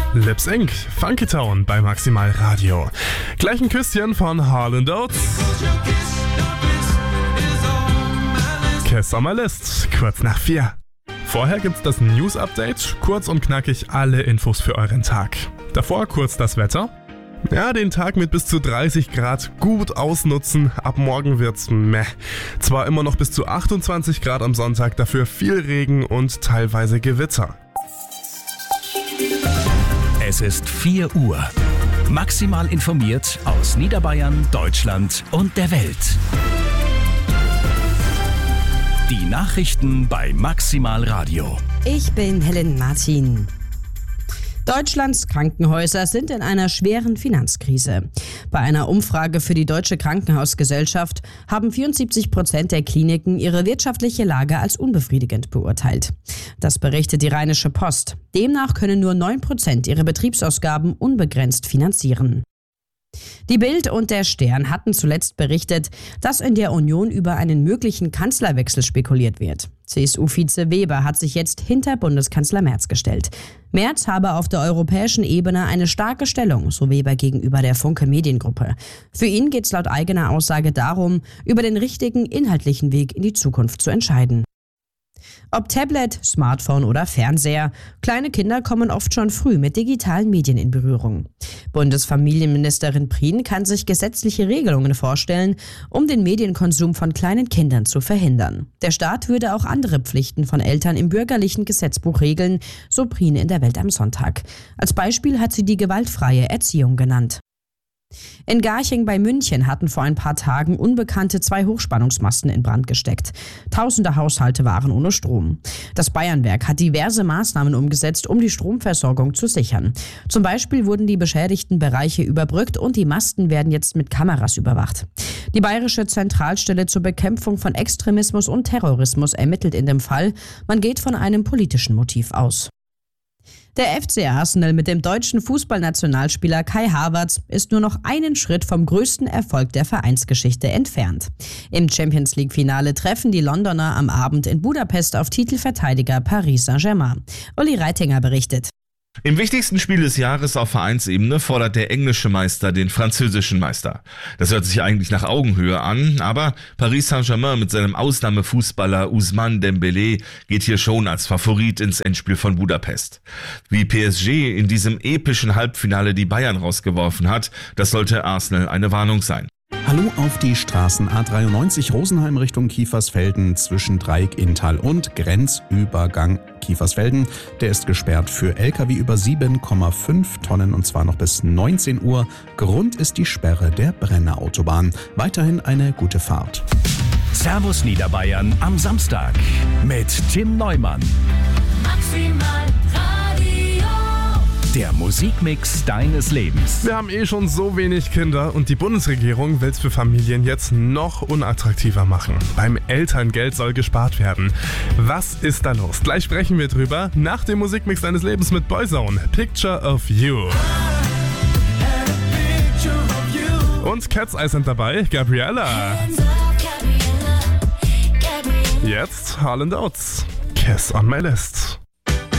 Lips Inc. Funky Town bei Maximal Radio. Gleich ein Küsschen von Hall & Oates. Kiss on my list, kurz nach 4. Vorher gibt's das News-Update, kurz und knackig alle Infos für euren Tag. Davor kurz das Wetter. Ja, den Tag mit bis zu 30 Grad gut ausnutzen. Ab morgen wird's meh. Zwar immer noch bis zu 28 Grad am Sonntag, dafür viel Regen und teilweise Gewitter. Es ist 4 Uhr. Maximal informiert aus Niederbayern, Deutschland und der Welt. Die Nachrichten bei Maximal Radio. Ich bin Helen Martin. Deutschlands Krankenhäuser sind in einer schweren Finanzkrise. Bei einer Umfrage für die Deutsche Krankenhausgesellschaft haben 74% der Kliniken ihre wirtschaftliche Lage als unbefriedigend beurteilt. Das berichtet die Rheinische Post. Demnach können nur 9% ihre Betriebsausgaben unbegrenzt finanzieren. Die Bild und der Stern hatten zuletzt berichtet, dass in der Union über einen möglichen Kanzlerwechsel spekuliert wird. CSU-Vize Weber hat sich jetzt hinter Bundeskanzler Merz gestellt. Merz habe auf der europäischen Ebene eine starke Stellung, so Weber gegenüber der Funke Mediengruppe. Für ihn geht es laut eigener Aussage darum, über den richtigen inhaltlichen Weg in die Zukunft zu entscheiden. Ob Tablet, Smartphone oder Fernseher, kleine Kinder kommen oft schon früh mit digitalen Medien in Berührung. Bundesfamilienministerin Prien kann sich gesetzliche Regelungen vorstellen, um den Medienkonsum von kleinen Kindern zu verhindern. Der Staat würde auch andere Pflichten von Eltern im bürgerlichen Gesetzbuch regeln, so Prien in der Welt am Sonntag. Als Beispiel hat sie die gewaltfreie Erziehung genannt. In Garching bei München hatten vor ein paar Tagen Unbekannte 2 Hochspannungsmasten in Brand gesteckt. Tausende Haushalte waren ohne Strom. Das Bayernwerk hat diverse Maßnahmen umgesetzt, um die Stromversorgung zu sichern. Zum Beispiel wurden die beschädigten Bereiche überbrückt und die Masten werden jetzt mit Kameras überwacht. Die Bayerische Zentralstelle zur Bekämpfung von Extremismus und Terrorismus ermittelt in dem Fall. Man geht von einem politischen Motiv aus. Der FC Arsenal mit dem deutschen Fußballnationalspieler Kai Havertz ist nur noch einen Schritt vom größten Erfolg der Vereinsgeschichte entfernt. Im Champions-League-Finale treffen die Londoner am Abend in Budapest auf Titelverteidiger Paris Saint-Germain. Uli Reitinger berichtet. Im wichtigsten Spiel des Jahres auf Vereinsebene fordert der englische Meister den französischen Meister. Das hört sich eigentlich nach Augenhöhe an, aber Paris Saint-Germain mit seinem Ausnahmefußballer Ousmane Dembélé geht hier schon als Favorit ins Endspiel von Budapest. Wie PSG in diesem epischen Halbfinale die Bayern rausgeworfen hat, das sollte Arsenal eine Warnung sein. Hallo auf die Straßen A93 Rosenheim Richtung Kiefersfelden zwischen Dreieck Inntal und Grenzübergang Kiefersfelden. Der ist gesperrt für LKW über 7,5 Tonnen und zwar noch bis 19 Uhr. Grund ist die Sperre der Brenner Autobahn. Weiterhin eine gute Fahrt. Servus Niederbayern am Samstag mit Tim Neumann. Maximal Radio. Der Musikmix deines Lebens. Wir haben schon so wenig Kinder und die Bundesregierung will es für Familien jetzt noch unattraktiver machen. Beim Elterngeld soll gespart werden. Was ist da los? Gleich sprechen wir drüber nach dem Musikmix deines Lebens mit Boyzone, Picture of You. Und Cat's Eye sind dabei, Gabriella. Jetzt Hall & Oates, Kiss on my list.